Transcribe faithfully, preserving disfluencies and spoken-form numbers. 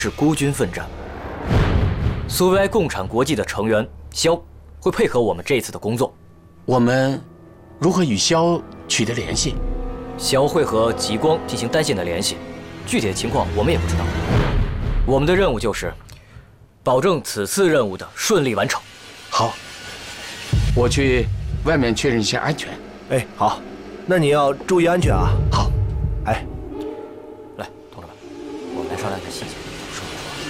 是孤军奋战。苏维埃共产国际的成员肖会配合我们这一次的工作。 我们如何与肖取得联系？ 肖会和极光进行单线的联系，具体的情况我们也不知道。我们的任务就是保证此次任务的顺利完成。 好，我去外面确认一下安全。 哎，好，那你要注意安全啊。 好。